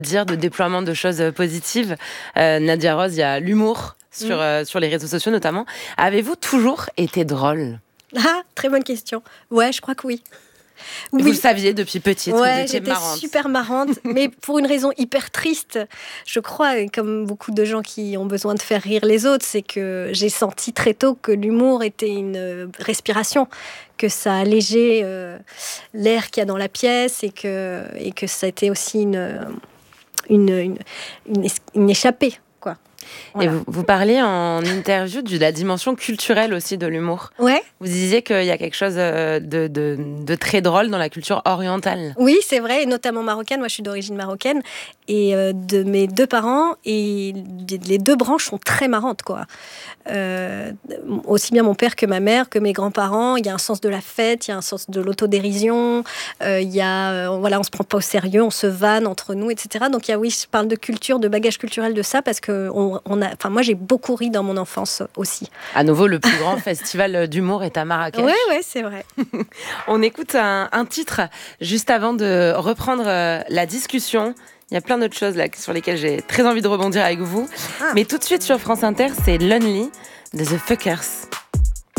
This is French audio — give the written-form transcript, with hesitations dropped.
dire de déploiement de choses positives. Nadia Rose, il y a l'humour sur les réseaux sociaux notamment. Avez-vous toujours été drôle ? Ah, très bonne question. Ouais, je crois que oui. Vous le saviez depuis petite, vous étiez j'étais marrante. super marrante, mais pour une raison hyper triste. Je crois, comme beaucoup de gens qui ont besoin de faire rire les autres, c'est que j'ai senti très tôt que l'humour était une respiration, que ça allégeait l'air qu'il y a dans la pièce et que ça a été aussi une échappée. Voilà. Et vous parliez en interview de la dimension culturelle aussi de l'humour. Ouais. Vous disiez qu'il y a quelque chose de très drôle dans la culture orientale. Oui, c'est vrai, et notamment marocaine. Moi, je suis d'origine marocaine. Et de mes deux parents, et les deux branches sont très marrantes, quoi. Aussi bien mon père que ma mère, que mes grands-parents. Il y a un sens de la fête, il y a un sens de l'autodérision. Il y a, on se prend pas au sérieux, on se vanne entre nous, etc. Donc, je parle de culture, de bagage culturel de ça, parce que moi, j'ai beaucoup ri dans mon enfance aussi. À nouveau, le plus grand festival d'humour est à Marrakech. Oui, c'est vrai. On écoute un titre juste avant de reprendre la discussion. Il y a plein d'autres choses là sur lesquelles j'ai très envie de rebondir avec vous. Mais tout de suite sur France Inter, c'est Lonely de The Fuckers.